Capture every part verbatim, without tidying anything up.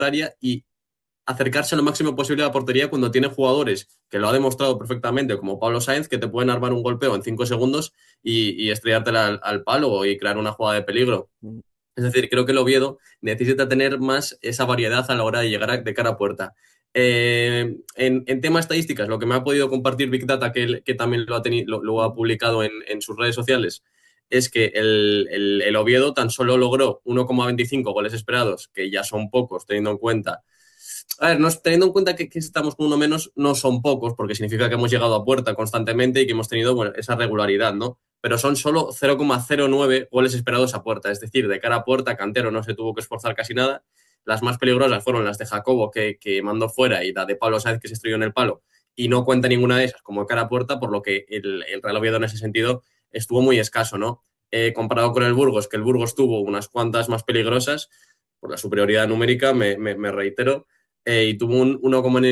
contraria y acercarse lo máximo posible a la portería cuando tiene jugadores, que lo ha demostrado perfectamente, como Pablo Sáenz, que te pueden armar un golpeo en cinco segundos y, y estrellártela al, al palo y crear una jugada de peligro. Mm. Es decir, creo que el Oviedo necesita tener más esa variedad a la hora de llegar a- de cara a puerta. Eh, en, en tema estadísticas, lo que me ha podido compartir Big Data, que, él- que también lo ha, teni- lo, lo ha publicado en, en sus redes sociales, es que el, el- el Oviedo tan solo logró uno coma veinticinco goles esperados, que ya son pocos, teniendo en cuenta. A ver, no, teniendo en cuenta que, que estamos con uno menos, no son pocos, porque significa que hemos llegado a puerta constantemente y que hemos tenido, bueno, esa regularidad, ¿no? Pero son solo cero coma cero nueve goles esperados a puerta. Es decir, de cara a puerta, Cantero no se tuvo que esforzar casi nada. Las más peligrosas fueron las de Jacobo, que, que mandó fuera, y la de Pablo Sáenz, que se estrelló en el palo. Y no cuenta ninguna de esas como de cara a puerta, por lo que el, el Real Oviedo en ese sentido estuvo muy escaso, ¿no? Eh, comparado con el Burgos, que el Burgos tuvo unas cuantas más peligrosas, por la superioridad numérica, me, me, me reitero, eh, y tuvo un uno coma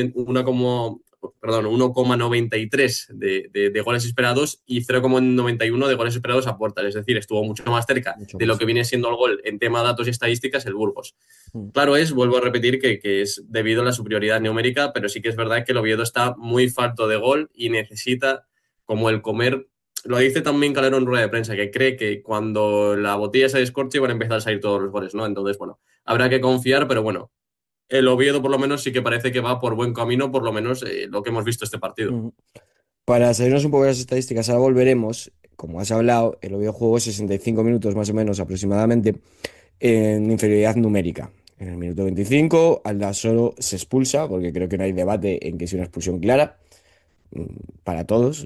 perdón, uno coma noventa y tres de, de, de, goles esperados y cero coma noventa y uno de goles esperados a puerta. Es decir, estuvo mucho más cerca Mucho de lo más. que viene siendo el gol en tema de datos y estadísticas el Burgos. Mm. Claro es, vuelvo a repetir, que, que es debido a la superioridad numérica, pero sí que es verdad que el Oviedo está muy falto de gol y necesita, como el comer. Lo dice también Calero en rueda de prensa, que cree que cuando la botella se descorche van a empezar a salir todos los goles, ¿no? Entonces, bueno, habrá que confiar, pero bueno, el Oviedo por lo menos sí que parece que va por buen camino, por lo menos eh, lo que hemos visto este partido. Mm. Para salirnos un poco de las estadísticas, ahora volveremos. Como has hablado, el Oviedo jugó sesenta y cinco minutos más o menos aproximadamente en inferioridad numérica. En el minuto veinticinco, Aldasoro se expulsa, porque creo que no hay debate en que es una expulsión clara, mm, para todos.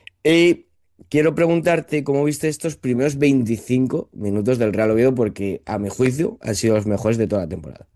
Y quiero preguntarte cómo viste estos primeros veinticinco minutos del Real Oviedo, porque a mi juicio han sido los mejores de toda la temporada.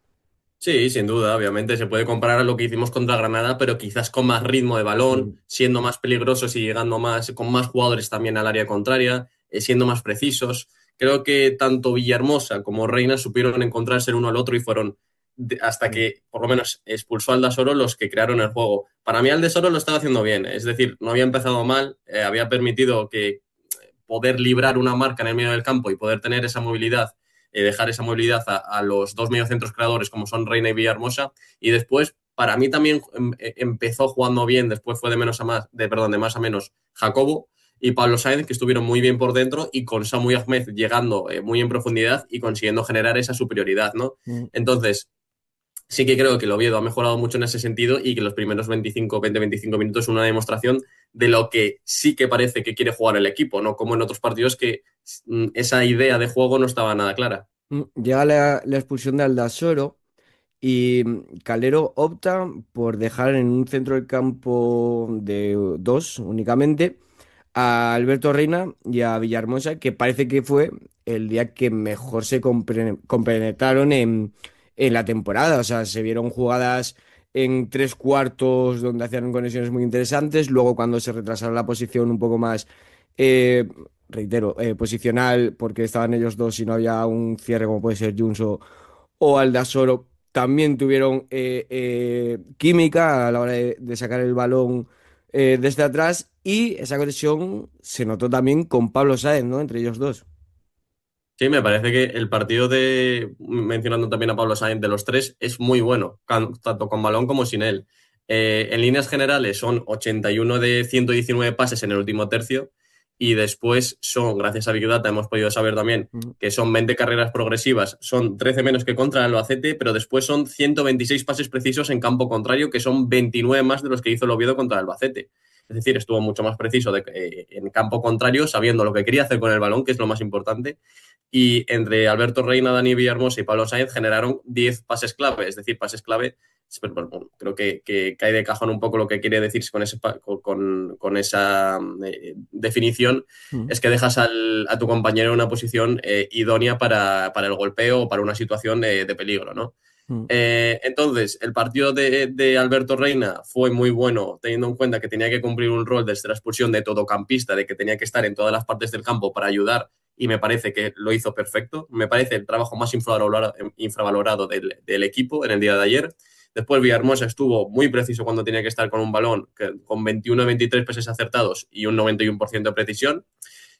Sí, sin duda, obviamente se puede comparar a lo que hicimos contra Granada, pero quizás con más ritmo de balón, Mm. siendo más peligrosos y llegando más, con más jugadores también al área contraria, eh, siendo más precisos. Creo que tanto Villahermosa como Reina supieron encontrarse el uno al otro y fueron de- hasta Mm. que por lo menos expulsó al Aldasoro los que crearon el juego. Para mí Aldasoro lo estaba haciendo bien, es decir, no había empezado mal, eh, había permitido que poder librar una marca en el medio del campo y poder tener esa movilidad, eh, dejar esa movilidad a, a, los dos mediocentros creadores como son Reina y Villahermosa. Y después, para mí también em, empezó jugando bien, después fue de menos a más, de, perdón, de más a menos Jacobo y Pablo Sáenz, que estuvieron muy bien por dentro, y con Samu y Ahmed llegando eh, muy en profundidad y consiguiendo generar esa superioridad, ¿no? Mm. Entonces, sí que creo que el Oviedo ha mejorado mucho en ese sentido y que los primeros veinticinco, veinte, veinticinco minutos es una demostración de lo que sí que parece que quiere jugar el equipo, ¿no? Como en otros partidos que mm, esa idea de juego no estaba nada clara. Mm. Llega la, la expulsión de Aldasoro. Y mm, Calero opta por dejar en un centro del campo de dos únicamente a Alberto Reina y a Villahermosa, que parece que fue el día que mejor se compre- compenetraron en, en la temporada. O sea, se vieron jugadas en tres cuartos donde hacían conexiones muy interesantes. Luego, cuando se retrasaron la posición un poco más, eh, reitero, eh, posicional, porque estaban ellos dos y no había un cierre como puede ser Junso o Aldasoro, también tuvieron eh, eh, química a la hora de, de sacar el balón eh, desde atrás, y esa conexión se notó también con Pablo Sáenz, ¿no? Entre ellos dos. Sí, me parece que el partido de, mencionando también a Pablo Sainz, de los tres, es muy bueno, can- tanto con balón como sin él. Eh, en líneas generales son ochenta y uno de ciento diecinueve pases en el último tercio y después son, gracias a Big Data, hemos podido saber también Mm. que son veinte carreras progresivas, son trece menos que contra el Albacete, pero después son ciento veintiséis pases precisos en campo contrario, que son veintinueve más de los que hizo el Oviedo contra el Albacete. Es decir, estuvo mucho más preciso de- eh, en campo contrario, sabiendo lo que quería hacer con el balón, que es lo más importante, y entre Alberto Reina, Dani Villahermosa y Pablo Sáenz generaron diez pases clave, es decir, pases clave. Pero, bueno, creo que, que, cae de cajón un poco lo que quiere decir con, ese, con, con esa eh, definición, Mm. es que dejas al, a tu compañero en una posición eh, idónea para, para, el golpeo o para una situación eh, de peligro, ¿no? Mm. Eh, entonces, el partido de, de, Alberto Reina fue muy bueno, teniendo en cuenta que tenía que cumplir un rol desde la expulsión de todocampista, de que tenía que estar en todas las partes del campo para ayudar, y me parece que lo hizo perfecto. Me parece el trabajo más infravalorado, infravalorado del, del, equipo en el día de ayer. Después Villahermosa estuvo muy preciso cuando tenía que estar con un balón, que, con veintiuno a veintitrés pases acertados y un noventa y uno por ciento de precisión.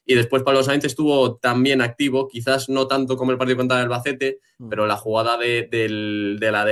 Y después Pablo Sáenz estuvo también activo, quizás no tanto como el partido contra el Albacete, Mm. pero la jugada de, del- de la